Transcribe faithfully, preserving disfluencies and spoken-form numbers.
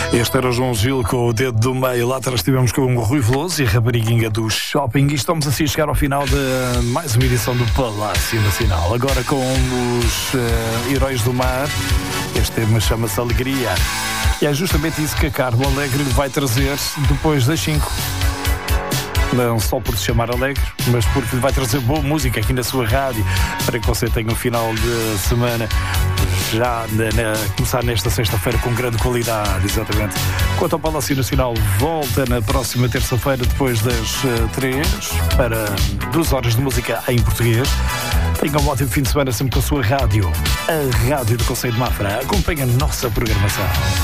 Este era o João Gil com o dedo do meio. Lá atrás estivemos com o Rui Veloso e a rapariguinha do shopping. E estamos assim a chegar ao final de mais uma edição do Palácio Nacional. Agora com os uh, Heróis do Mar. Este tema chama-se Alegria. E é justamente isso que a Carmo Alegre vai trazer depois das cinco. Não só por se chamar Alegre, mas porque vai trazer boa música aqui na sua rádio, para que você tenha um final de semana já na, na, começar nesta sexta-feira com grande qualidade, exatamente. Quanto ao Palácio Nacional, volta na próxima terça-feira depois das uh, três, para duas horas de música em português. Tenha um ótimo fim de semana sempre com a sua rádio, a Rádio do Conselho de Mafra. Acompanhe a nossa programação.